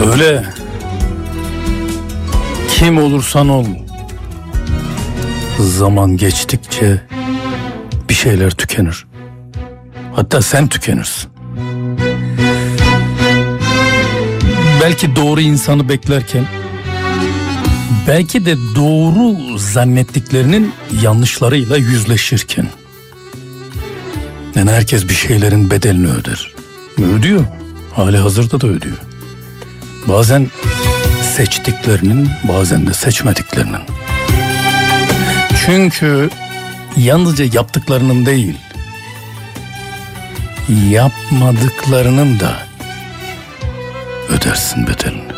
Öyle. Kim olursan ol, zaman geçtikçe bir şeyler tükenir. Hatta sen tükenirsin. Belki doğru insanı beklerken, belki de doğru zannettiklerinin yanlışlarıyla yüzleşirken. Yani herkes bir şeylerin bedelini öder. Ödüyor. Hali hazırda da ödüyor. Bazen seçtiklerinin, bazen de seçmediklerinin. Çünkü yalnızca yaptıklarının değil, yapmadıklarının da ödersin bedelini.